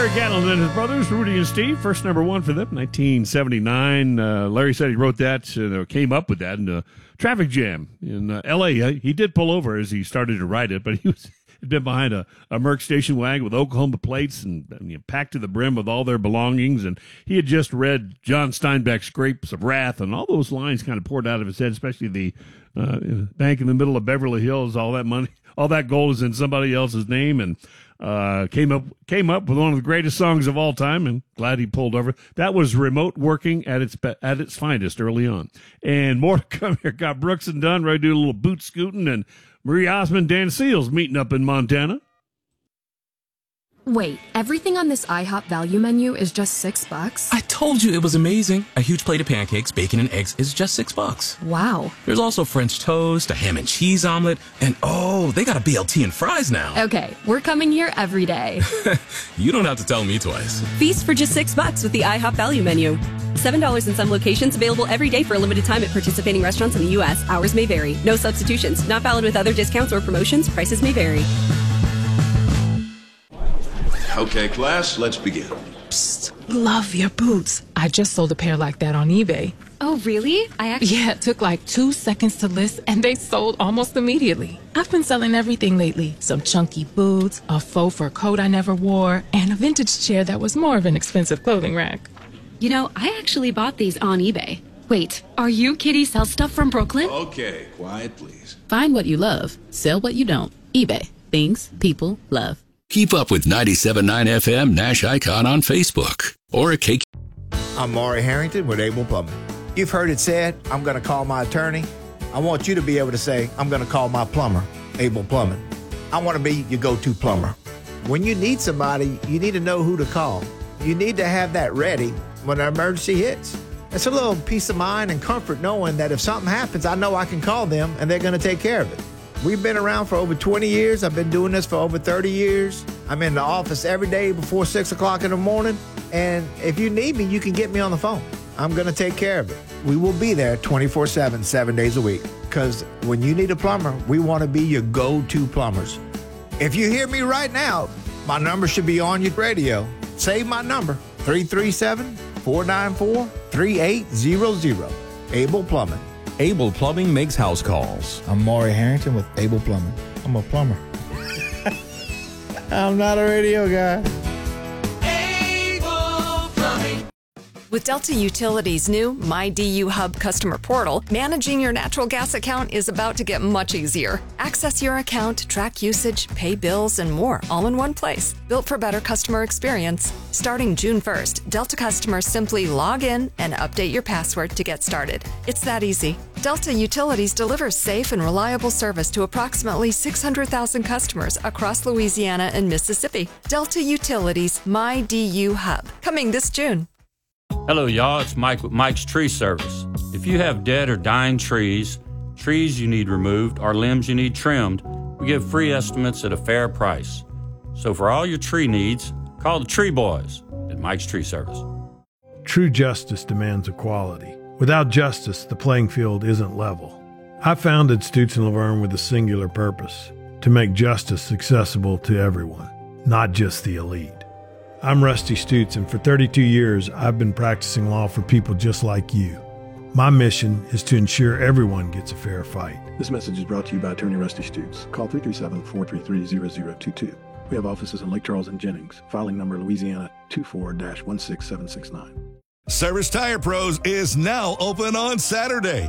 Larry Gatlin and his brothers, Rudy and Steve, first number one for them, 1979. Larry said he wrote that, came up with that in a traffic jam in L.A. He did pull over as he started to write it, but he had been behind a Merck station wagon with Oklahoma plates and packed to the brim with all their belongings, and he had just read John Steinbeck's Grapes of Wrath, and all those lines kind of poured out of his head, especially the bank in the middle of Beverly Hills, all that money, all that gold is in somebody else's name, and came up with one of the greatest songs of all time, and glad he pulled over. That was remote working at its finest early on. And more to come here. Got Brooks and Dunn ready to do a little boot scooting, and Marie Osmond, Dan Seals meeting up in Montana. Wait, everything on this IHOP value menu is just $6? I told you it was amazing. A huge plate of pancakes, bacon, and eggs is just $6. Wow. There's also French toast, a ham and cheese omelet, and they got a BLT and fries now. Okay, we're coming here every day. You don't have to tell me twice. Feast for just $6 with the IHOP value menu. $7 in some locations, available every day for a limited time at participating restaurants in the U.S. Hours may vary. No substitutions. Not valid with other discounts or promotions. Prices may vary. Okay, class, let's begin. Psst, love your boots. I just sold a pair like that on eBay. Oh, really? Yeah, it took like 2 seconds to list, and they sold almost immediately. I've been selling everything lately. Some chunky boots, a faux fur coat I never wore, and a vintage chair that was more of an expensive clothing rack. You know, I actually bought these on eBay. Wait, are you Kitty Sell Stuff from Brooklyn? Okay, quiet, please. Find what you love. Sell what you don't. eBay. Things people love. Keep up with 97.9 FM Nash Icon on Facebook or at KQ. I'm Maury Harrington with Able Plumbing. You've heard it said, I'm going to call my attorney. I want you to be able to say, I'm going to call my plumber, Able Plumbing. I want to be your go-to plumber. When you need somebody, you need to know who to call. You need to have that ready when an emergency hits. It's a little peace of mind and comfort knowing that if something happens, I know I can call them and they're going to take care of it. We've been around for over 20 years. I've been doing this for over 30 years. I'm in the office every day before 6 o'clock in the morning. And if you need me, you can get me on the phone. I'm going to take care of it. We will be there 24/7, 7 days a week. Because when you need a plumber, we want to be your go-to plumbers. If you hear me right now, my number should be on your radio. Save my number, 337-494-3800. Able Plumbing. Able Plumbing makes house calls. I'm Maury Harrington with Able Plumbing. I'm a plumber. I'm not a radio guy. Able Plumbing. With Delta Utilities' new MyDU Hub customer portal, managing your natural gas account is about to get much easier. Access your account, track usage, pay bills, and more, all in one place. Built for better customer experience. Starting June 1st, Delta customers simply log in and update your password to get started. It's that easy. Delta Utilities delivers safe and reliable service to approximately 600,000 customers across Louisiana and Mississippi. Delta Utilities' MyDU Hub, coming this June. Hello, y'all. It's Mike with Mike's Tree Service. If you have dead or dying trees you need removed, or limbs you need trimmed, we give free estimates at a fair price. So for all your tree needs, call the Tree Boys at Mike's Tree Service. True justice demands equality. Without justice, the playing field isn't level. I founded Stutz & Laverne with a singular purpose, to make justice accessible to everyone, not just the elite. I'm Rusty Stutz, and for 32 years, I've been practicing law for people just like you. My mission is to ensure everyone gets a fair fight. This message is brought to you by Attorney Rusty Stutz. Call 337-433-0022. We have offices in Lake Charles and Jennings. Filing number Louisiana 24-16769. Service Tire Pros is now open on Saturday.